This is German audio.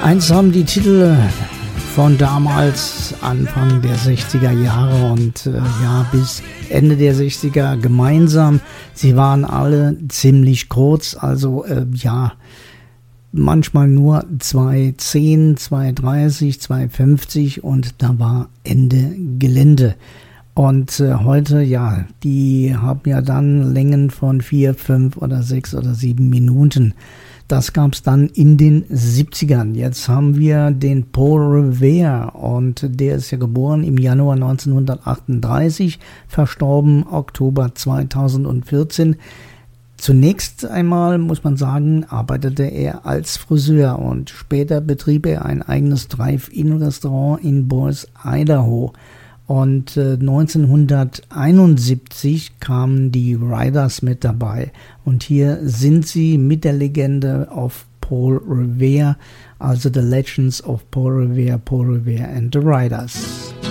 Eins haben die Titel von damals, Anfang der 60er Jahre und bis Ende der 60er gemeinsam. Sie waren alle ziemlich kurz, also manchmal nur 2:10, 2:30, 2:50 und da war Ende Gelände. Und heute, die haben ja dann Längen von 4, 5 oder 6 oder 7 Minuten. Das gab es dann in den 70ern. Jetzt haben wir den Paul Revere und der ist ja geboren im Januar 1938, verstorben Oktober 2014. Zunächst einmal, muss man sagen, arbeitete er als Friseur und später betrieb er ein eigenes Drive-In-Restaurant in Boise, Idaho. Und 1971 kamen die Riders mit dabei. Und hier sind sie mit der Legende of Paul Revere, also The Legends of Paul Revere and the Riders.